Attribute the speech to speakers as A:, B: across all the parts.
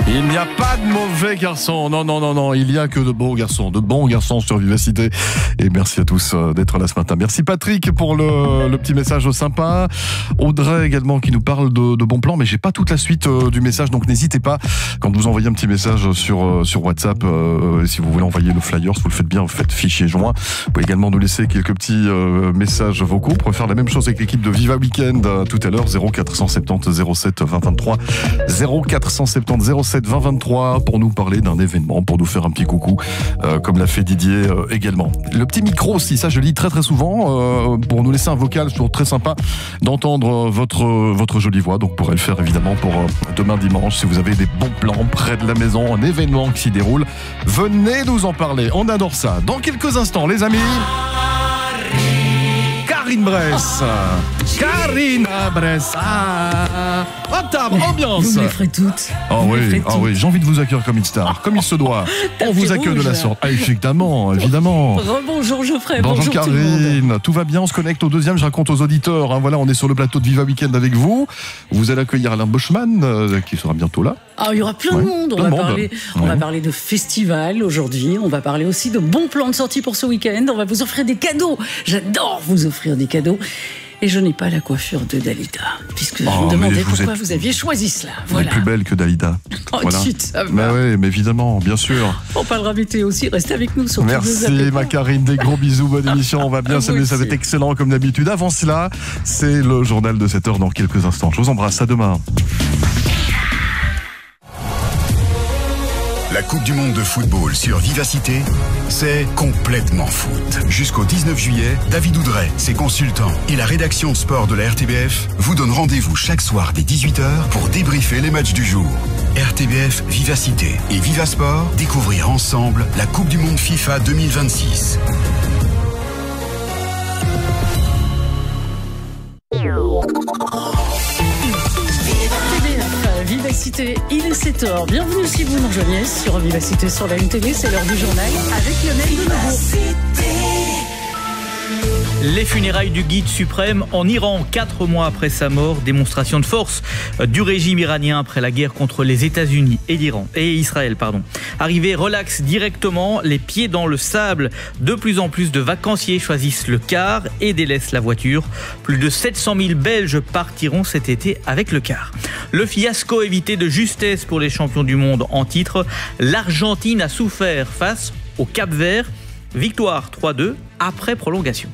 A: Il n'y a pas de mauvais garçons. Non, non, non, non. Il n'y a que de bons garçons sur Vivacité. Et merci à tous d'être là ce matin. Merci Patrick pour le petit message sympa. Audrey également qui nous parle de bons plans, mais j'ai pas toute la suite du message, donc n'hésitez pas quand vous envoyez un petit message sur WhatsApp. Si vous voulez envoyer le flyer, vous le faites bien, vous faites fichier joint. Vous pouvez également nous laisser quelques petits messages vocaux. On pourrait faire la même chose avec l'équipe de Viva Weekend tout à l'heure. 0470 07 20 23 0470 07 20 23 pour nous parler d'un événement, pour nous faire un petit coucou, comme l'a fait Didier également. Le petit micro aussi, ça je lis très très souvent, pour nous laisser un vocal, c'est toujours très sympa d'entendre votre jolie voix. Donc vous pourrez le faire évidemment pour demain dimanche. Si vous avez des bons plans près de la maison, un événement qui s'y déroule, venez nous en parler. On adore ça. Dans quelques instants, les amis, Karine Bress. Karina Bress. À table, ambiance.
B: Vous me les ferez toutes.
A: Ah oui, j'ai envie de vous accueillir comme une star, comme il se doit. On vous accueille de la sorte. Ah, évidemment.
B: Bonjour Geoffrey,
A: bonjour
B: Karine.
A: Tout le monde. Tout va bien, on se connecte au deuxième, je raconte aux auditeurs. Voilà, on est sur le plateau de Viva Weekend avec vous. Vous allez accueillir Alain Boschman, qui sera bientôt là.
B: Ah, il y aura plein de monde. On va parler de festival aujourd'hui. On va parler aussi de bons plans de sortie pour ce week-end. On va vous offrir des cadeaux. J'adore vous offrir des cadeaux. Et je n'ai pas la coiffure de Dalida, puisque je me demandais pourquoi vous aviez choisi cela. Voilà.
A: Vous êtes plus belle que Dalida.
B: Voilà.
A: Mais évidemment, bien sûr.
B: On parlera météo aussi, restez avec nous. Sur
A: merci ma Karine, des gros bisous, bonne émission, on va bien s'amuser, ça va être excellent comme d'habitude. Avant cela, c'est le journal de 7h dans quelques instants. Je vous embrasse, à demain.
C: La Coupe du Monde de football sur Vivacité, c'est complètement foot. Jusqu'au 19 juillet, David Oudret, ses consultants et la rédaction sport de la RTBF vous donnent rendez-vous chaque soir dès 18h pour débriefer les matchs du jour. RTBF Vivacité et Vivasport, découvrir ensemble la Coupe du Monde FIFA 2026.
B: Vivacité, il est 7h. Bienvenue si vous nous rejoignez sur Vivacité sur la NTV, c'est l'heure du journal avec Lionel Denogo.
D: Les funérailles du guide suprême en Iran, 4 mois après sa mort, démonstration de force du régime iranien après la guerre contre les États-Unis et Israël. Arrivé relax directement, les pieds dans le sable. De plus en plus de vacanciers choisissent le car et délaissent la voiture. Plus de 700 000 Belges partiront cet été avec le car. Le fiasco évité de justesse pour les champions du monde en titre. L'Argentine a souffert face au Cap-Vert. Victoire 3-2 après prolongation.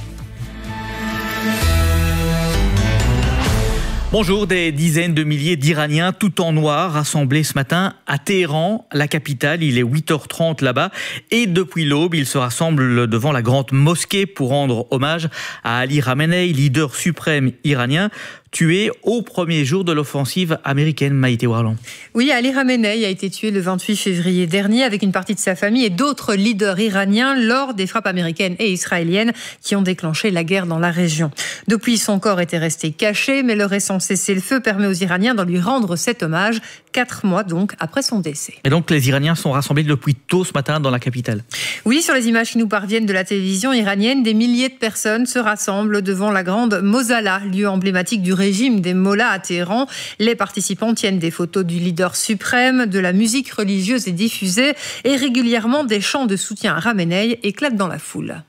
D: Bonjour, des dizaines de milliers d'Iraniens tout en noir rassemblés ce matin à Téhéran, la capitale. Il est 8h30 là-bas et depuis l'aube, ils se rassemblent devant la grande mosquée pour rendre hommage à Ali Khamenei, leader suprême iranien, tué au premier jour de l'offensive américaine. Maïté Warland.
E: Oui, Ali Khamenei a été tué le 28 février dernier avec une partie de sa famille et d'autres leaders iraniens lors des frappes américaines et israéliennes qui ont déclenché la guerre dans la région. Depuis, son corps était resté caché, mais le récent cessez-le-feu permet aux Iraniens de lui rendre cet hommage, 4 mois donc après son décès.
D: Et donc les Iraniens sont rassemblés depuis tôt ce matin dans la capitale.
E: Oui, sur les images qui nous parviennent de la télévision iranienne, des milliers de personnes se rassemblent devant la grande Mosala, lieu emblématique du régime des mollahs à Téhéran. Les participants tiennent des photos du leader suprême, de la musique religieuse est diffusée et régulièrement des chants de soutien à Khamenei éclatent dans la foule.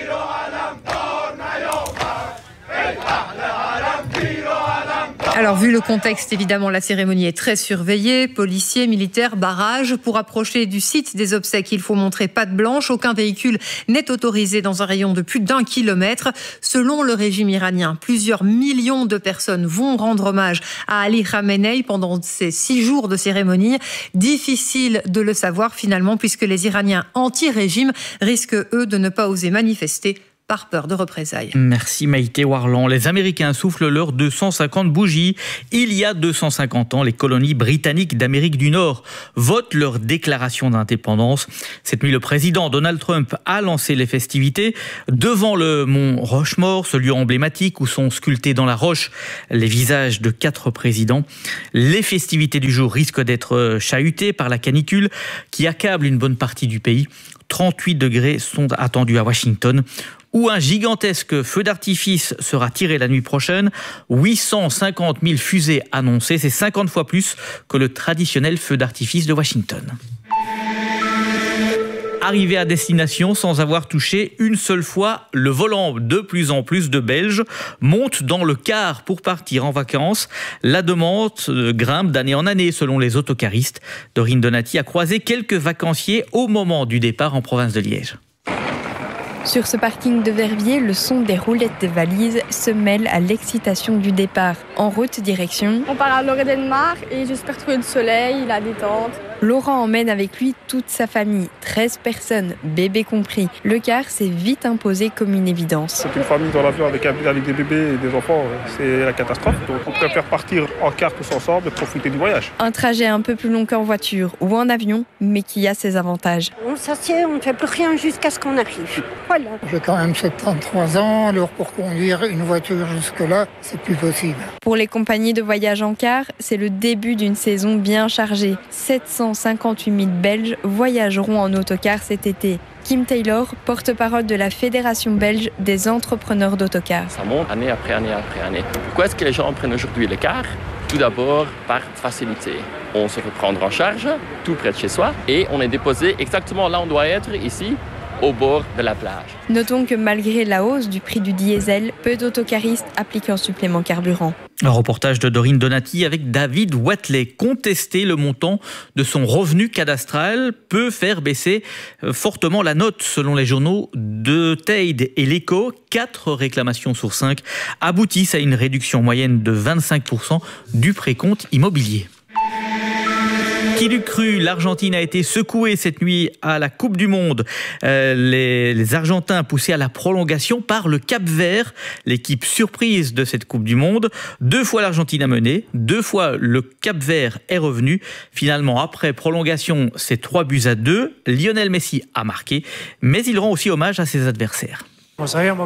E: Alors, vu le contexte, évidemment, la cérémonie est très surveillée. Policiers, militaires, barrages. Pour approcher du site des obsèques, il faut montrer patte blanche. Aucun véhicule n'est autorisé dans un rayon de plus d'1 kilomètre. Selon le régime iranien, plusieurs millions de personnes vont rendre hommage à Ali Khamenei pendant ces 6 jours de cérémonie. Difficile de le savoir finalement, puisque les Iraniens anti-régime risquent, eux, de ne pas oser manifester par peur de représailles.
D: Merci Maïté Warland. Les Américains soufflent leurs 250 bougies. Il y a 250 ans, les colonies britanniques d'Amérique du Nord votent leur déclaration d'indépendance. Cette nuit, le président Donald Trump a lancé les festivités devant le mont Rushmore, ce lieu emblématique où sont sculptés dans la roche les visages de 4 présidents. Les festivités du jour risquent d'être chahutées par la canicule qui accable une bonne partie du pays. 38 degrés sont attendus à Washington, où un gigantesque feu d'artifice sera tiré la nuit prochaine. 850 000 fusées annoncées, c'est 50 fois plus que le traditionnel feu d'artifice de Washington. Arrivé à destination sans avoir touché une seule fois le volant. De plus en plus de Belges montent dans le car pour partir en vacances. La demande grimpe d'année en année selon les autocaristes. Dorine Donati a croisé quelques vacanciers au moment du départ en province de Liège.
F: Sur ce parking de Verviers, le son des roulettes des valises se mêle à l'excitation du départ. En route direction...
G: On part à Lorette-Denmark et j'espère trouver le soleil, la détente.
F: Laurent emmène avec lui toute sa famille, 13 personnes, bébés compris. Le car s'est vite imposé comme une évidence.
H: C'est une famille dans l'avion avec des bébés et des enfants, c'est la catastrophe. Donc on préfère partir en car tous ensemble et profiter du voyage.
F: Un trajet un peu plus long qu'en voiture ou en avion, mais qui a ses avantages.
I: On s'assied, on ne fait plus rien jusqu'à ce qu'on arrive. Voilà.
J: J'ai quand même 73 ans, alors pour conduire une voiture jusque-là, c'est plus possible.
F: Pour les compagnies de voyage en car, c'est le début d'une saison bien chargée. 758 000 Belges voyageront en autocar cet été. Kim Taylor, porte-parole de la Fédération belge des entrepreneurs d'autocars.
K: Ça monte année après année après année. Pourquoi est-ce que les gens prennent aujourd'hui le car ? Tout d'abord par facilité. On se fait prendre en charge, tout près de chez soi, et on est déposé exactement là où on doit être, ici, au bord de la plage.
F: Notons que malgré la hausse du prix du diesel, peu d'autocaristes appliquent un supplément carburant.
D: Un reportage de Dorine Donati avec David Watley. Contester le montant de son revenu cadastral peut faire baisser fortement la note. Selon les journaux de Teide et l'Echo, 4 réclamations sur 5 aboutissent à une réduction moyenne de 25% du précompte immobilier. Qui l'eût cru, l'Argentine a été secouée cette nuit à la Coupe du Monde. Les Argentins poussés à la prolongation par le Cap-Vert, l'équipe surprise de cette Coupe du Monde. 2 fois l'Argentine a mené, 2 fois le Cap-Vert est revenu. Finalement, après prolongation, c'est 3-2. Lionel Messi a marqué, mais il rend aussi hommage à ses adversaires.
L: On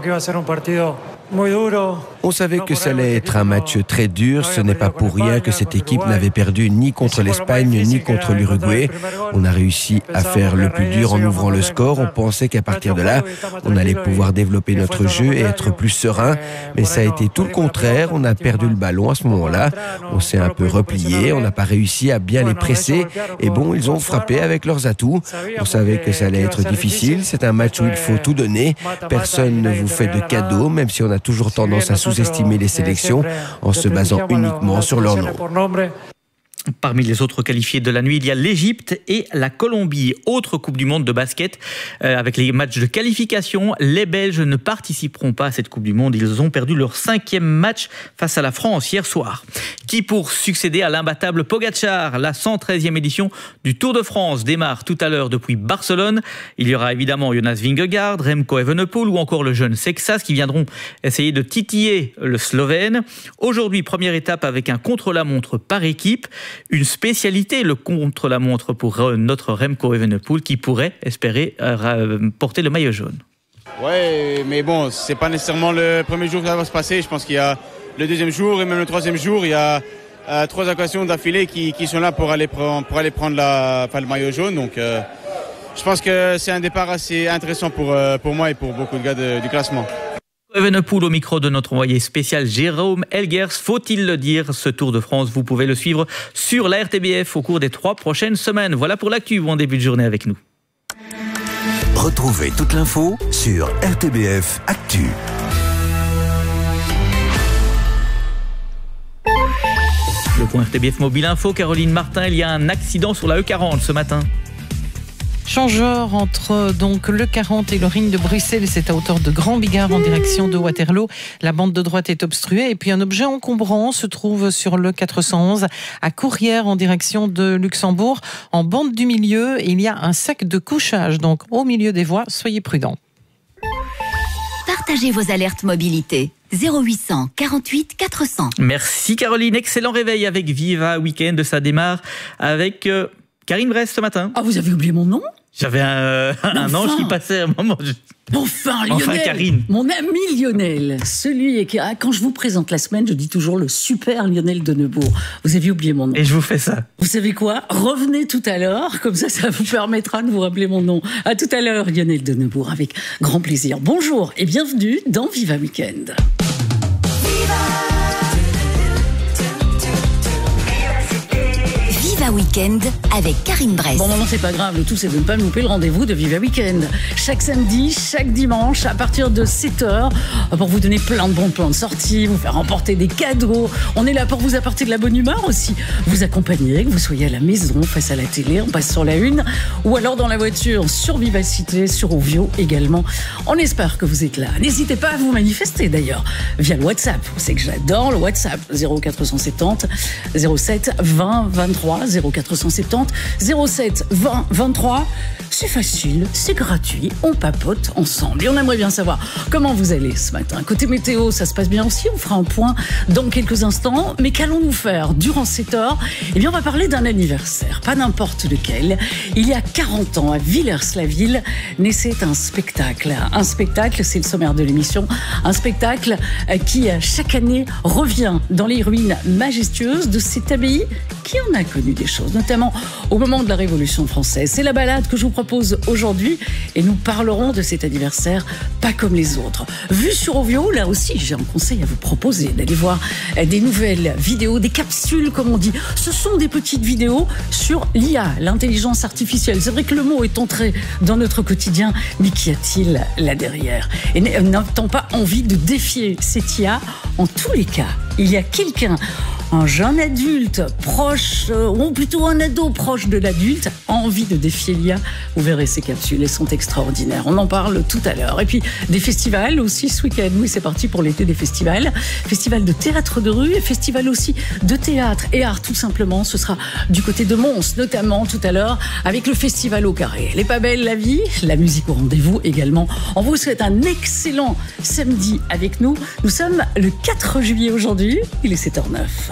L: savait que ça allait être un match très dur. Ce n'est pas pour rien que cette équipe n'avait perdu ni contre l'Espagne ni contre l'Uruguay. On a réussi à faire le plus dur en ouvrant le score. On pensait qu'à partir de là, on allait pouvoir développer notre jeu et être plus serein. Mais ça a été tout le contraire. On a perdu le ballon à ce moment-là. On s'est un peu replié. On n'a pas réussi à bien les presser. Et bon, ils ont frappé avec leurs atouts. On savait que ça allait être difficile. C'est un match où il faut tout donner. Personne ne vous fait de cadeaux, même si on a toujours tendance à sous-estimer les sélections en se basant uniquement sur leur nom.
D: Parmi les autres qualifiés de la nuit, il y a l'Égypte et la Colombie. Autre Coupe du Monde de basket. Avec les matchs de qualification, les Belges ne participeront pas à cette Coupe du Monde. Ils ont perdu leur 5e match face à la France hier soir. Qui pour succéder à l'imbattable Pogačar? La 113e édition du Tour de France démarre tout à l'heure depuis Barcelone. Il y aura évidemment Jonas Vingegaard, Remco Evenepoel ou encore le jeune Sexas qui viendront essayer de titiller le Slovène. Aujourd'hui, première étape avec un contre-la-montre par équipe. Une spécialité, le contre-la-montre pour notre Remco Evenepoel qui pourrait espérer porter le maillot jaune.
M: Ouais, mais bon, c'est pas nécessairement le premier jour que ça va se passer. Je pense qu'il y a le deuxième jour et même le troisième jour, il y a 3 occasions d'affilée qui sont là pour aller prendre le maillot jaune. Donc, je pense que c'est un départ assez intéressant pour moi et pour beaucoup de gars du classement.
D: Evenepoel au micro de notre envoyé spécial Jérôme Elgers. Faut-il le dire, ce Tour de France, vous pouvez le suivre sur la RTBF au cours des 3 prochaines semaines. Voilà pour l'actu. Bon début de journée avec nous.
N: Retrouvez toute l'info sur RTBF Actu.
D: Le point RTBF Mobile Info, Caroline Martin, il y a un accident sur la E40 ce matin.
O: Changeur entre donc le 40 et le ring de Bruxelles, c'est à hauteur de Grand Bigard en direction de Waterloo. La bande de droite est obstruée et puis un objet encombrant se trouve sur le 411 à Courrières en direction de Luxembourg. En bande du milieu, il y a un sac de couchage, donc au milieu des voies, soyez prudents.
P: Partagez vos alertes mobilité. 0800 48 400.
D: Merci Caroline, excellent réveil avec Viva Weekend. Ça démarre avec Karine Brest ce matin.
B: Ah, vous avez oublié mon nom ?
D: J'avais un ange qui passait à un moment.
B: Enfin, Lionel,
D: Karine.
B: Mon ami Lionel, celui qui, quand je vous présente la semaine, je dis toujours le super Lionel de Neubourg. Vous avez oublié mon nom.
D: Et je vous fais ça.
B: Vous savez quoi? Revenez tout à l'heure, comme ça vous permettra de vous rappeler mon nom. À tout à l'heure, Lionel de Neubourg, avec grand plaisir. Bonjour et bienvenue dans Viva Weekend.
P: Viva Weekend avec Karine Bress.
B: Bon, non, c'est pas grave. Le tout, c'est de ne pas louper le rendez-vous de Viva Weekend. Chaque samedi, chaque dimanche, à partir de 7h, pour vous donner plein de bons plans de sortie, vous faire remporter des cadeaux. On est là pour vous apporter de la bonne humeur aussi. Vous accompagner, que vous soyez à la maison, face à la télé, on passe sur la une, ou alors dans la voiture, sur Vivacité, sur Ovio également. On espère que vous êtes là. N'hésitez pas à vous manifester d'ailleurs, via le WhatsApp. Vous savez que j'adore le WhatsApp. 0470 07 20 23 0470 07 20 23. C'est facile, c'est gratuit, on papote ensemble. Et on aimerait bien savoir comment vous allez ce matin. Côté météo, ça se passe bien aussi. On fera un point dans quelques instants. Mais qu'allons-nous faire durant cette heure? Eh bien, on va parler d'un anniversaire, pas n'importe lequel. Il y a 40 ans, à Villers-la-Ville, naissait un spectacle. Un spectacle, c'est le sommaire de l'émission. Un spectacle qui, chaque année, revient dans les ruines majestueuses de cette abbaye qui en a connu des choses, notamment au moment de la Révolution française. C'est la balade que je vous propose aujourd'hui et nous parlerons de cet anniversaire pas comme les autres. Vu sur Ovio, là aussi, j'ai un conseil à vous proposer, d'aller voir des nouvelles vidéos, des capsules, comme on dit. Ce sont des petites vidéos sur l'IA, l'intelligence artificielle. C'est vrai que le mot est entré dans notre quotidien, mais qu'y a-t-il là derrière? Et n'a-t-on pas envie de défier cette IA? En tous les cas, il y a quelqu'un, un jeune adulte proche, ou plutôt un ado proche de l'adulte, a envie de défier l'IA. Vous verrez, ces capsules, elles sont extraordinaires. On en parle tout à l'heure. Et puis, des festivals aussi ce week-end. Oui, c'est parti pour l'été des festivals. Festival de théâtre de rue et festival aussi de théâtre et art, tout simplement. Ce sera du côté de Mons, notamment tout à l'heure, avec le festival au carré. Elle est pas belle la vie, la musique au rendez-vous également. On vous souhaite un excellent samedi avec nous. Nous sommes le 4 juillet aujourd'hui. Il est 7h09.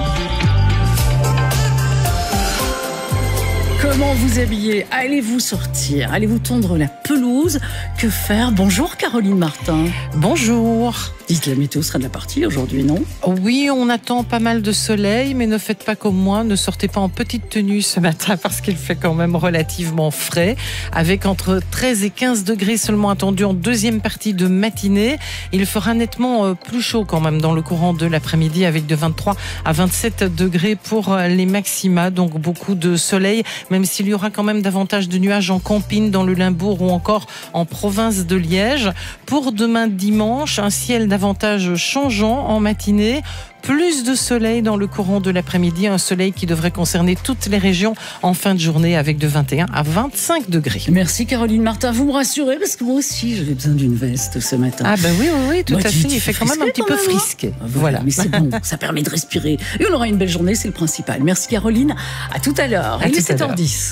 B: Comment vous habiller? Allez-vous sortir? Allez-vous tondre la pelouse? Que faire? Bonjour Caroline Martin.
O: Bonjour.
B: Dites, la météo sera de la partie aujourd'hui, non?
O: Oui, on attend pas mal de soleil, mais ne faites pas comme moi, ne sortez pas en petite tenue ce matin parce qu'il fait quand même relativement frais, avec entre 13 et 15 degrés seulement attendus en deuxième partie de matinée. Il fera nettement plus chaud quand même dans le courant de l'après-midi, avec de 23 à 27 degrés pour les maxima, donc beaucoup de soleil, même s'il y aura quand même davantage de nuages en Campine, dans le Limbourg ou encore en province de Liège. Pour demain dimanche, un ciel davantage changeant en matinée, plus de soleil dans le courant de l'après-midi, un soleil qui devrait concerner toutes les régions en fin de journée, avec de 21 à 25 degrés.
B: Merci Caroline Martin, vous me rassurez parce que moi aussi j'avais besoin d'une veste ce matin.
O: Ah ben oui, tout à fait, il fait quand même un petit peu frisqué.
B: Voilà, mais c'est bon, ça permet de respirer. Et on aura une belle journée, c'est le principal. Merci Caroline, à tout à l'heure. Il est 7h10.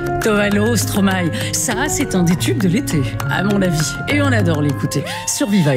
B: Tovalo, Stromae, ça c'est un des tubes de l'été, à mon avis. Et on adore l'écouter sur Viva.